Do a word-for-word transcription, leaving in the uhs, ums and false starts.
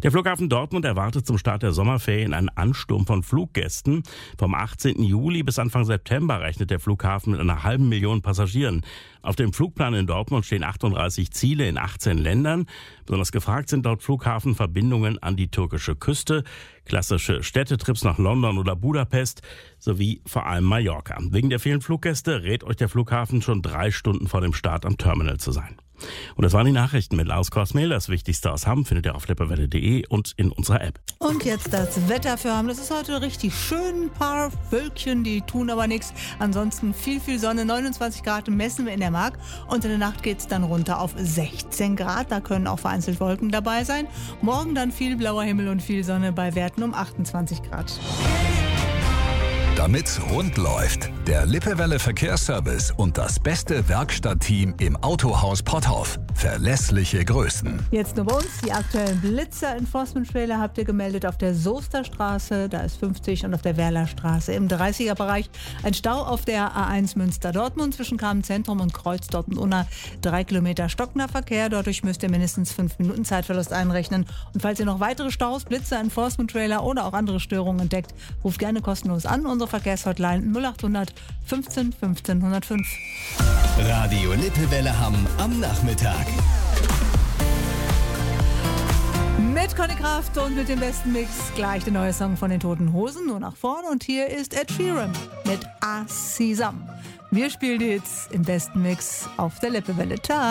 Der Flughafen Dortmund erwartet zum Start der Sommerferien einen Ansturm von Fluggästen. Vom achtzehnten Juli bis Anfang September rechnet der Flughafen mit einer halben Million Passagieren. Auf dem Flugplan in Dortmund stehen achtunddreißig Ziele in achtzehn Ländern. Besonders gefragt sind laut Flughafen Verbindungen an die türkische Küste, klassische Städtetrips nach London oder Budapest sowie vor allem Mallorca. Wegen der vielen Fluggäste rät euch der Flughafen schon drei Stunden vor dem Start am Terminal zu sein. Und das waren die Nachrichten mit Lars Korsmehl. Das Wichtigste aus Hamm findet ihr auf lippewelle punkt de und in unserer App. Und jetzt das Wetter für Hamm. Das ist heute richtig schön. Ein paar Wölkchen, die tun aber nichts. Ansonsten viel, viel Sonne. neunundzwanzig Grad messen wir in der Mark. Und in der Nacht geht es dann runter auf sechzehn Grad. Da können auch vereinzelt Wolken dabei sein. Morgen dann viel blauer Himmel und viel Sonne bei Werten um achtundzwanzig Grad. Damit's rund läuft, der Lippewelle Verkehrsservice und das beste Werkstattteam im Autohaus Potthoff. Verlässliche Größen. Jetzt nur bei uns die aktuellen Blitzer-Enforcement-Trailer habt ihr gemeldet auf der Soesterstraße, da ist fünfzig, und auf der Werlerstraße im dreißiger-Bereich. Ein Stau auf der A eins Münster-Dortmund zwischen Kamen-Zentrum und Kreuz Dortmund-Unna. Drei Kilometer stockender Verkehr, dadurch müsst ihr mindestens fünf Minuten Zeitverlust einrechnen. Und falls ihr noch weitere Staus, Blitzer-Enforcement-Trailer oder auch andere Störungen entdeckt, ruft gerne kostenlos an. Unsere Verkehrshotline null achthundert fünfzehn fünfzehn hundertfünf. Radio Lippewelle Hamm am Nachmittag. Mit Conny Kraft und mit dem besten Mix gleich der neue Song von den Toten Hosen, nur nach vorne. Und hier ist Ed Sheeran mit Asisam. Wir spielen die Hits im besten Mix auf der Lippewelle. Ciao.